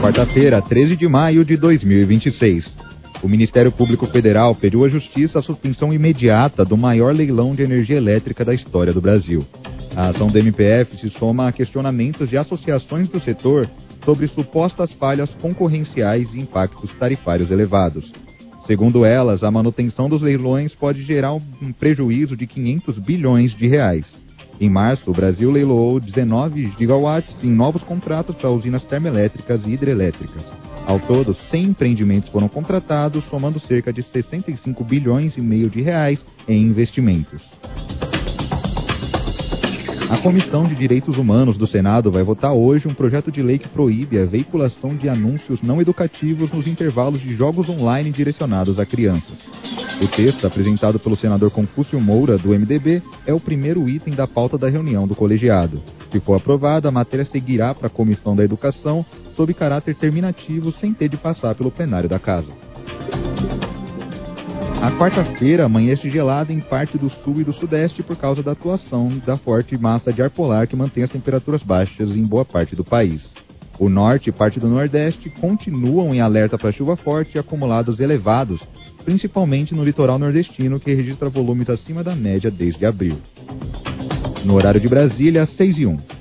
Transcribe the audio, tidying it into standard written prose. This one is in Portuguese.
quarta-feira, 13 de maio de 2026. O Ministério Público Federal pediu à Justiça a suspensão imediata do maior leilão de energia elétrica da história do Brasil. A ação do MPF se soma a questionamentos de associações do setor sobre supostas falhas concorrenciais e impactos tarifários elevados. Segundo elas, a manutenção dos leilões pode gerar um prejuízo de 500 bilhões de reais. Em março, o Brasil leiloou 19 gigawatts em novos contratos para usinas termoelétricas e hidrelétricas. Ao todo, 100 empreendimentos foram contratados, somando cerca de 65 bilhões e meio de reais em investimentos. A Comissão de Direitos Humanos do Senado vai votar hoje um projeto de lei que proíbe a veiculação de anúncios não educativos nos intervalos de jogos online direcionados a crianças. O texto, apresentado pelo senador Confúcio Moura, do MDB, é o primeiro item da pauta da reunião do colegiado. Se for aprovada, a matéria seguirá para a Comissão da Educação sob caráter terminativo, sem ter de passar pelo plenário da Casa. A quarta-feira amanhece gelada em parte do sul e do sudeste por causa da atuação da forte massa de ar polar que mantém as temperaturas baixas em boa parte do país. O norte e parte do nordeste continuam em alerta para chuva forte e acumulados elevados, principalmente no litoral nordestino, que registra volumes acima da média desde abril. No horário de Brasília, 6:01.